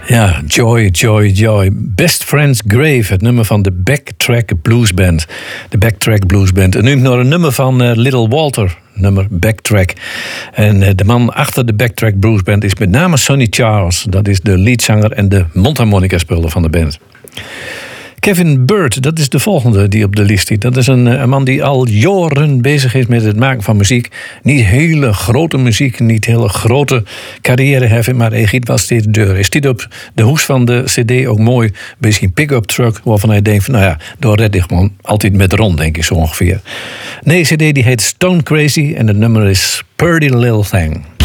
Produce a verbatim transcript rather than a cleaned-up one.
Ja, Joy, Joy, Joy. Best Friends Grave, het nummer van de Backtrack Blues Band. De Backtrack Blues Band. En nu nog een nummer van uh, Little Walter, nummer Backtrack. En uh, de man achter de Backtrack Blues Band is met name Sonny Charles. Dat is de leadzanger en de mondharmonica-speler van de band. Kevin Bird, dat is de volgende die op de lijst staat. Dat is een, een man die al jaren bezig is met het maken van muziek. Niet hele grote muziek, niet hele grote carrière heeft, maar hij giet wel steeds de deur. Hij staat op de hoes van de cd ook mooi bij zijn pick-up truck, waarvan hij denkt van, nou ja, daar red ik gewoon altijd met rond, denk ik zo ongeveer. Nee, cd die heet Stone Crazy en het nummer is Purdy Little Thing.